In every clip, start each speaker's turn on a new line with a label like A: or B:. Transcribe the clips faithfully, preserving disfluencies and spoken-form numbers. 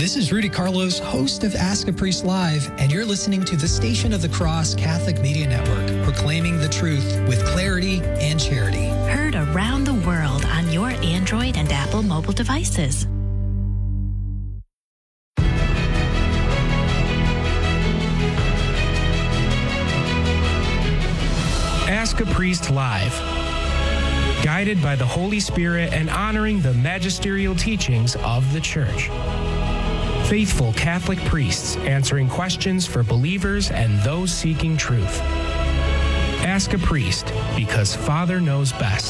A: This is Rudy Carlos, host of Ask a Priest Live, and you're listening to the Station of the Cross Catholic Media Network, proclaiming the truth with clarity and charity.
B: Heard around the world on your Android and Apple mobile devices.
C: Ask a Priest Live. Guided by the Holy Spirit and honoring the magisterial teachings of the Church. Faithful Catholic priests answering questions for believers and those seeking truth. Ask a Priest, because Father knows best.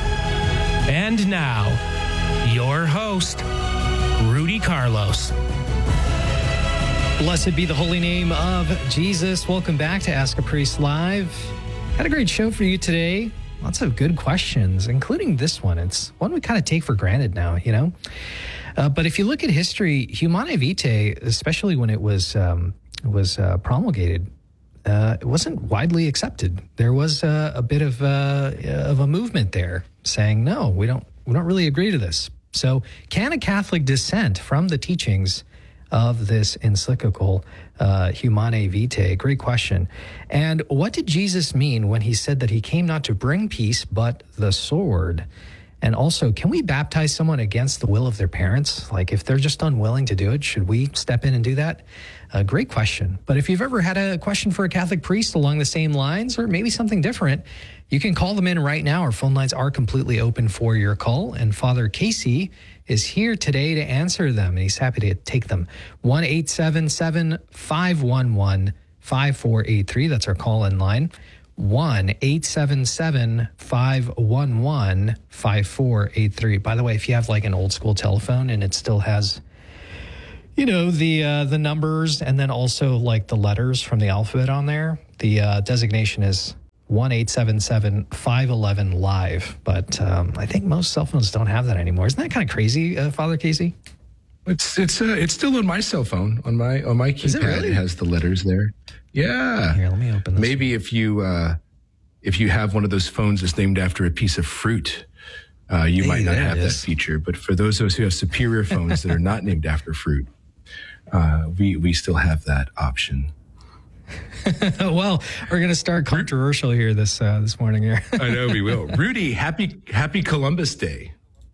C: And now, your host, Rudy Carlos.
A: Blessed be the holy name of Jesus. Welcome back to Ask a Priest Live. Had a great show for you today. Lots of good questions, including this one. It's one we kind of take for granted now, you know? Uh, but if you look at history, Humanae Vitae, especially when it was um, was uh, promulgated, uh, it wasn't widely accepted. There was uh, a bit of uh, of a movement there saying, no, we don't we don't really agree to this. So can a Catholic dissent from the teachings of this encyclical, uh, Humanae Vitae? Great question. And what did Jesus mean when he said that he came not to bring peace, but the sword? And also, can we baptize someone against the will of their parents? Like, if they're just unwilling to do it, should we step in and do that? Uh, great question. But if you've ever had a question for a Catholic priest along the same lines, or maybe something different, you can call them in right now. Our phone lines are completely open for your call. And Father Casey is here today to answer them, and he's happy to take them. one eight seven seven, five one one, five four eight three. That's our call-in line. one eight seven seven, five one one, five four eight three. By the way, if you have like an old school telephone and it still has, you know, the uh, the numbers and then also like the letters from the alphabet on there, the uh, designation is one eight seven seven, five one one, live. But um, I think most cell phones don't have that anymore. Isn't that kind of crazy, uh, Father Casey?
D: It's it's uh, it's still on my cell phone. On my on my keypad, it, really? It has the letters there. Yeah.
A: Here, let me open this.
D: Maybe if you uh, if you have one of those phones that's named after a piece of fruit, uh, you hey, might not have that feature. But for those of us who have superior phones that are not named after fruit, uh, we we still have that option.
A: Well, we're going to start controversial here this uh, this morning here.
D: I know we will. Rudy, happy happy Columbus Day.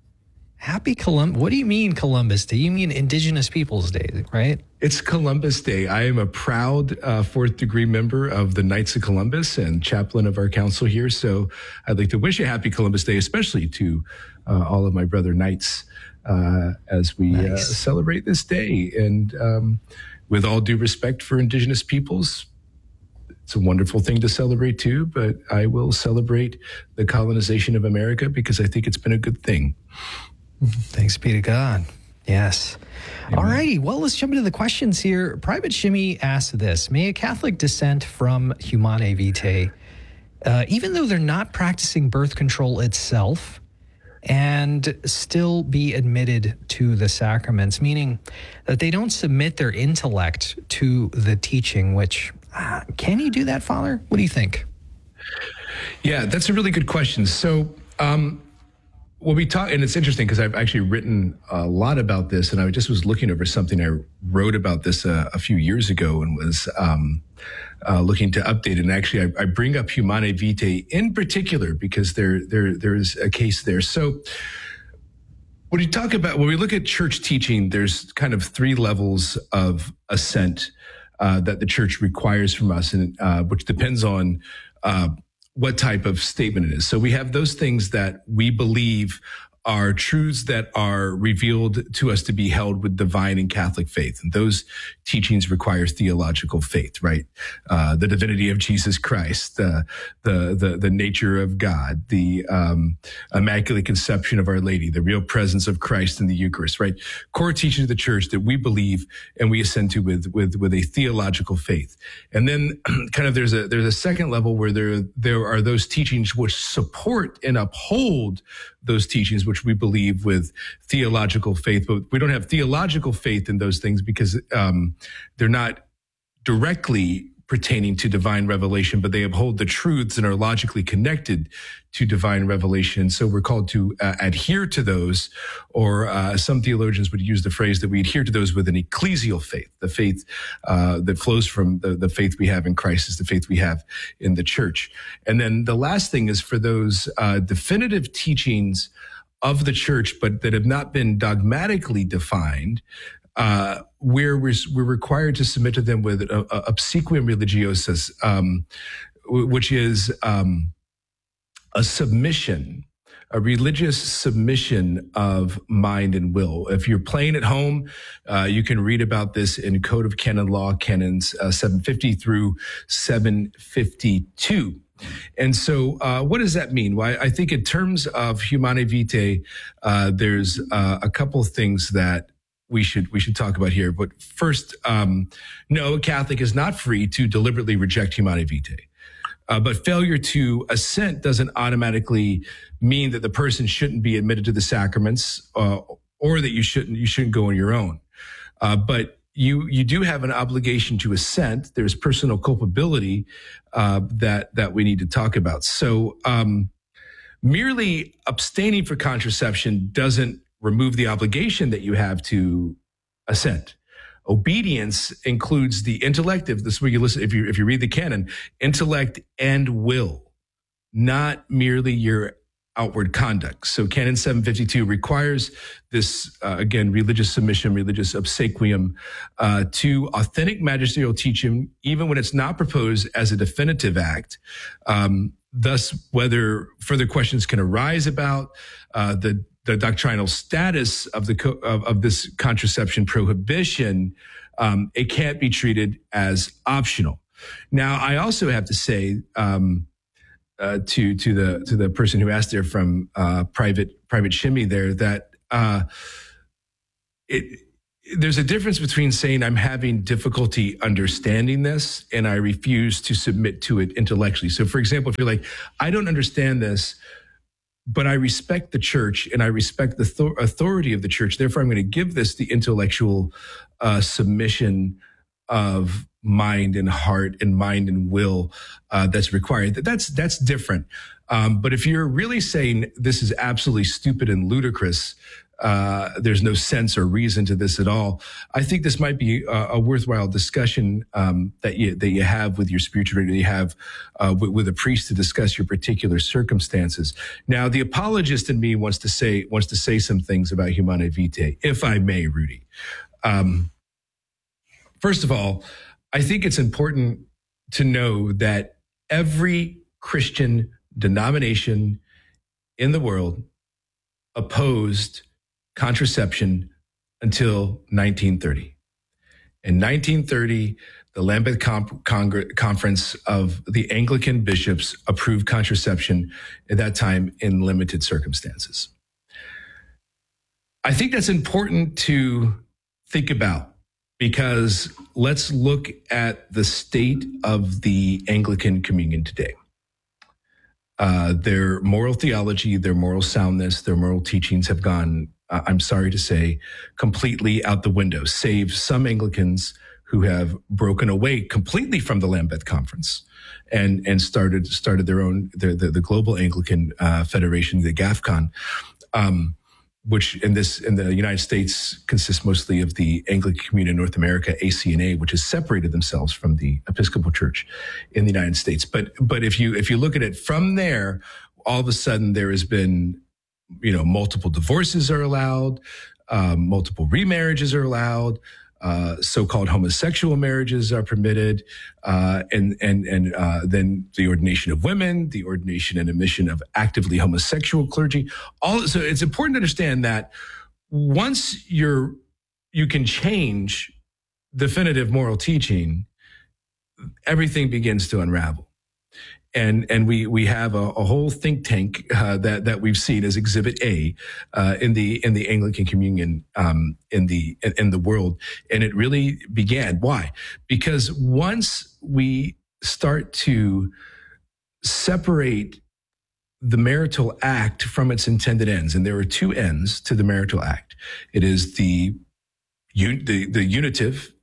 A: Happy Columbus. What do you mean Columbus Day? You mean Indigenous Peoples Day, right?
D: It's Columbus Day. I am a proud uh, fourth degree member of the Knights of Columbus and chaplain of our council here. So I'd like to wish a happy Columbus Day, especially to uh, all of my brother Knights uh, as we nice. uh, celebrate this day. And um, with all due respect for Indigenous peoples, it's a wonderful thing to celebrate too, but I will celebrate the colonization of America because I think it's been a good thing.
A: Thanks be to God. Yes. Amen. All righty. Well, let's jump into the questions here. Private Shimmy asked this: may a Catholic dissent from Humanae Vitae, uh, even though they're not practicing birth control itself, and still be admitted to the sacraments, meaning that they don't submit their intellect to the teaching, which, uh, can you do that, Father? What do you think?
D: Yeah, that's a really good question. So, um, Well, we talk, and it's interesting because I've actually written a lot about this, and I just was looking over something I wrote about this uh, a few years ago, and was um, uh, looking to update it. And actually, I, I bring up Humanae Vitae in particular because there, there, there is a case there. So, when you talk about when we look at church teaching, there's kind of three levels of assent uh, that the church requires from us, and uh, which depends on Uh, what type of statement it is. So we have those things that we believe are truths that are revealed to us to be held with divine and Catholic faith. And those teachings require theological faith, right? Uh, the divinity of Jesus Christ, uh, the, the, the nature of God, the, um, immaculate conception of Our Lady, the real presence of Christ in the Eucharist, right? Core teachings of the church that we believe and we assent to with, with, with a theological faith. And then kind of there's a, there's a second level where there, there are those teachings which support and uphold those teachings, which we believe with theological faith, but we don't have theological faith in those things because um, they're not directly pertaining to divine revelation, but they uphold the truths and are logically connected to divine revelation. So we're called to uh, adhere to those, or uh, some theologians would use the phrase that we adhere to those with an ecclesial faith. The faith uh, that flows from the, the faith we have in Christ is the faith we have in the church. And then the last thing is for those uh, definitive teachings of the church, but that have not been dogmatically defined, uh, where we're, we're required to submit to them with a, a obsequium religiosus, um, which is um, a submission, a religious submission of mind and will. If you're playing at home, uh, you can read about this in Code of Canon Law, Canons uh, seven fifty through seven fifty-two. And so uh, what does that mean? Well, I think in terms of Humanae Vitae, uh, there's uh, a couple of things that we should we should talk about here. But first, um, no, a Catholic is not free to deliberately reject Humanae Vitae. Uh, but failure to assent doesn't automatically mean that the person shouldn't be admitted to the sacraments, uh, or that you shouldn't you shouldn't go on your own. Uh, but you you do have an obligation to assent. There's personal culpability uh, that that we need to talk about. So um, merely abstaining for contraception doesn't remove the obligation that you have to assent. Obedience includes the intellect. If this is where you listen, if you if you read the canon, intellect and will, not merely your outward conduct. So Canon seven fifty-two requires this uh, again religious submission, religious obsequium uh, to authentic magisterial teaching, even when it's not proposed as a definitive act. Um, thus, whether further questions can arise about uh, the the doctrinal status of the co- of, of this contraception prohibition, um, it can't be treated as optional. Now, I also have to say um, uh, to to the to the person who asked there from uh, private private shimmy there that uh, it. There's a difference between saying I'm having difficulty understanding this and I refuse to submit to it intellectually. So, for example, if you're like, I don't understand this, but I respect the church and I respect the th- authority of the church. Therefore, I'm going to give this the intellectual uh, submission of mind and heart and mind and will uh, that's required. That's that's different. Um, but if you're really saying this is absolutely stupid and ludicrous, uh, there's no sense or reason to this at all, I think this might be a, a worthwhile discussion um, that you that you have with your spiritual director, that you have uh, with, with a priest to discuss your particular circumstances. Now, the apologist in me wants to say wants to say some things about Humanae Vitae, if I may, Rudy. Um, first of all, I think it's important to know that every Christian denomination in the world opposed contraception until nineteen thirty. In nineteen thirty, the Lambeth Com- Congre- Conference of the Anglican bishops approved contraception at that time in limited circumstances. I think that's important to think about, because let's look at the state of the Anglican Communion today. Uh, their moral theology, their moral soundness, their moral teachings have gone, uh, I'm sorry to say, completely out the window, save some Anglicans who have broken away completely from the Lambeth Conference and and started started their own, the, the, the Global Anglican uh, Federation, the GAFCON, um, which in this in the United States consists mostly of the Anglican Communion in North America, A C N A, which has separated themselves from the Episcopal Church in the United States. But but if you if you look at it from there, all of a sudden there has been, you know, multiple divorces are allowed, um, multiple remarriages are allowed. Uh, so-called homosexual marriages are permitted, uh, and and and uh, then the ordination of women, the ordination and admission of actively homosexual clergy. All so it's important to understand that once you're you can change definitive moral teaching, everything begins to unravel. And and we we have a, a whole think tank uh, that that we've seen as Exhibit A uh, in the in the Anglican Communion um, in the in, in the world, and it really began. Why? Because once we start to separate the marital act from its intended ends, and there are two ends to the marital act. It is the un, the, the unitive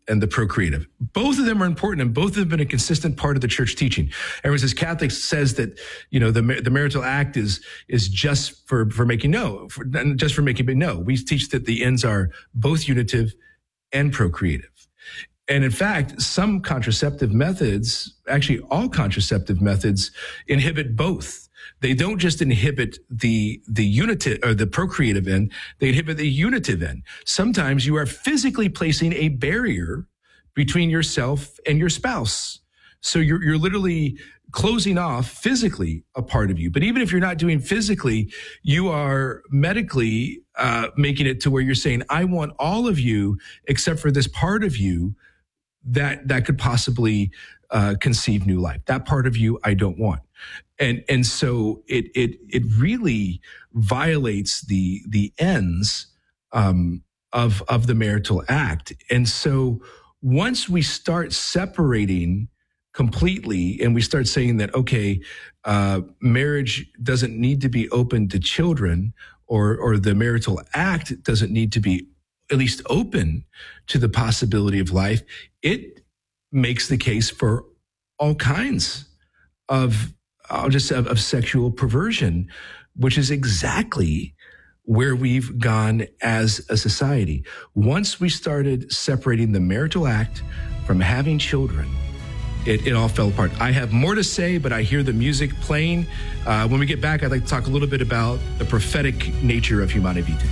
D: and the procreative. Both of them are important, and both have been a consistent part of the church teaching. Everyone says Catholics says that, you know, the the marital act is is just for for making no, for, just for making no. We teach that the ends are both unitive and procreative. And in fact, some contraceptive methods, actually all contraceptive methods, inhibit both. They don't just inhibit the the unitive or the procreative end, they inhibit the unitive end. Sometimes you are physically placing a barrier between yourself and your spouse. So you're you're literally closing off physically a part of you. But even if you're not doing physically, you are medically uh, making it to where you're saying, I want all of you except for this part of you that that could possibly uh, conceive new life. That part of you I don't want. And and so it it it really violates the the ends um, of of the marital act. And so once we start separating completely, and we start saying that, okay, uh, marriage doesn't need to be open to children, or or the marital act doesn't need to be at least open to the possibility of life, it makes the case for all kinds of, I'll just of, of sexual perversion, which is exactly where we've gone as a society. Once we started separating the marital act from having children, It, it all fell apart. I have more to say, but I hear the music playing. Uh, when we get back, I'd like to talk a little bit about the prophetic nature of Humanae Vitae.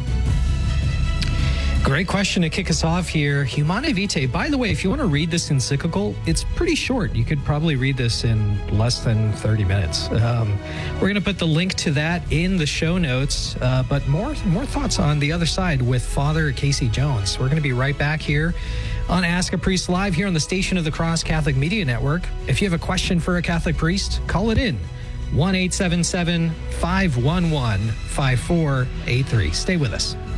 A: Great question to kick us off here. Humanae Vitae, by the way, if you want to read this encyclical, it's pretty short. You could probably read this in less than thirty minutes. Um, we're going to put the link to that in the show notes, uh, but more, more thoughts on the other side with Father Casey Jones. We're going to be right back here on Ask a Priest Live here on the Station of the Cross Catholic Media Network. If you have a question for a Catholic priest, call it in. one eight seven seven, five one one, five four eight three. Stay with us.